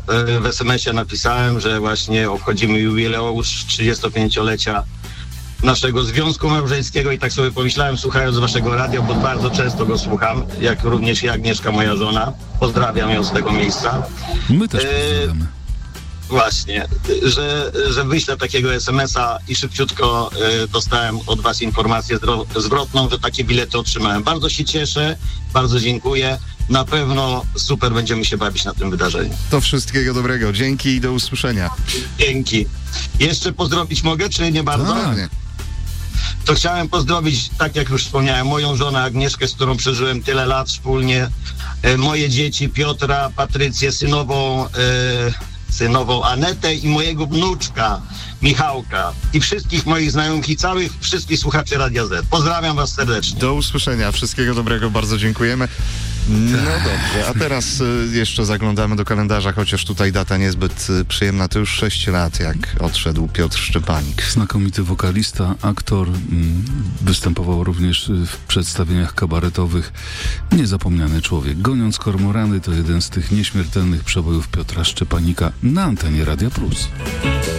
w SMS-ie napisałem, że właśnie obchodzimy jubileusz 35-lecia naszego związku małżeńskiego i tak sobie pomyślałem, słuchając waszego radia, bo bardzo często go słucham, jak również i Agnieszka, moja żona. Pozdrawiam ją z tego miejsca. My też pozdrawiamy. Właśnie, że wyślę takiego SMS-a i szybciutko dostałem od was informację zwrotną, że takie bilety otrzymałem. Bardzo się cieszę, bardzo dziękuję. Na pewno super będziemy się bawić na tym wydarzeniu. To wszystkiego dobrego. Dzięki i do usłyszenia. Dzięki. Jeszcze pozdrowić mogę, czy nie bardzo? Tak. To chciałem pozdrowić, tak jak już wspomniałem, moją żonę Agnieszkę, z którą przeżyłem tyle lat wspólnie, moje dzieci Piotra, Patrycję, synową Anetę i mojego wnuczka Michałka i wszystkich moich znajomych i wszystkich słuchaczy Radia Z. Pozdrawiam was serdecznie. Do usłyszenia. Wszystkiego dobrego. Bardzo dziękujemy. No dobrze, a teraz jeszcze zaglądamy do kalendarza, chociaż tutaj data niezbyt przyjemna. To już 6 lat, jak odszedł Piotr Szczepanik. Znakomity wokalista, aktor, występował również w przedstawieniach kabaretowych. Niezapomniany człowiek. Goniąc kormorany to jeden z tych nieśmiertelnych przebojów Piotra Szczepanika na antenie Radia Plus.